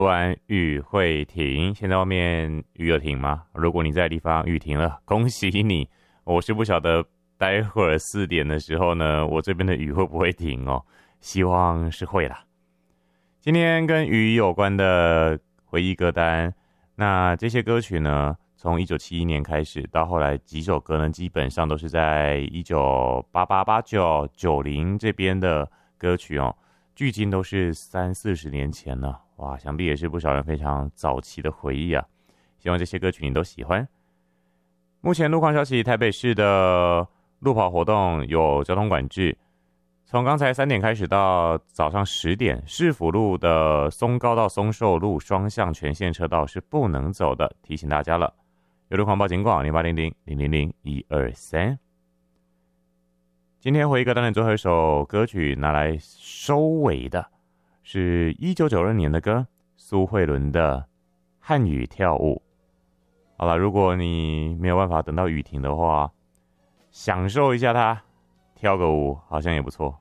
突然雨会停，现在外面雨有停吗？如果你在的地方雨停了，恭喜你！我是不晓得待会儿4点的时候呢，我这边的雨会不会停哦？希望是会啦。今天跟雨有关的回忆歌单，那这些歌曲呢，从1971年开始到后来几首歌呢，基本上都是在1988、89、90这边的歌曲哦。距今都是30-40年前了，哇，想必也是不少人非常早期的回忆啊。希望这些歌曲你都喜欢。目前路况消息，台北市的路跑活动有交通管制，从刚才3点开始到早上10点，市府路的松高到松寿路双向全线车道是不能走的，提醒大家了。有路况报警广0800-000-123。今天回忆歌单的最后一首歌曲拿来收尾的是1992年的歌，苏慧伦的《汉语跳舞》。好了，如果你没有办法等到雨停的话，享受一下它，跳个舞好像也不错。